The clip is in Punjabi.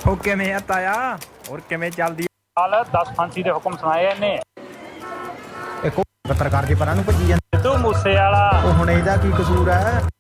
ਉਹ ਕਿਵੇਂ ਆ ਤਾਇਆ? ਹੋਰ ਕਿਵੇਂ ਚੱਲਦੀ ਹਾਲ 10 ਫਾਂਸੀ ਦੇ ਹੁਕਮ ਸੁਣਾਏ ਇਹਨੇ। ਇੱਕ ਪੱਤਰਕਾਰ ਦੇ ਪਰਾਂ ਨੂੰ ਭੱਜੀ ਜਾਂਦਾ ਤੂੰ ਮੂਸੇ ਵਾਲਾ। ਉਹ ਹੁਣ ਇਹਦਾ ਕੀ ਕਸੂਰ ਹੈ?